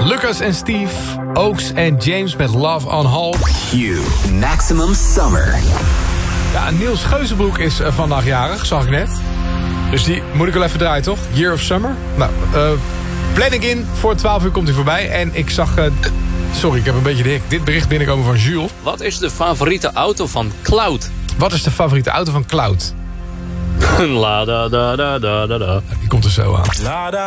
Lucas en Steve, Oaks en James met Love on Hold. Q, Maximum Summer. Ja, Niels Geuzenbroek is vandaag jarig, zag ik net. Dus die moet ik wel even draaien, toch? Year of Summer. Nou, planning in. Voor 12 uur komt hij voorbij. En ik zag... sorry, ik heb een beetje de hik. Dit bericht binnenkomen van Jules. Wat is de favoriete auto van Cloud? Wat is de favoriete auto van Cloud? La da da da da da. Die komt er zo aan.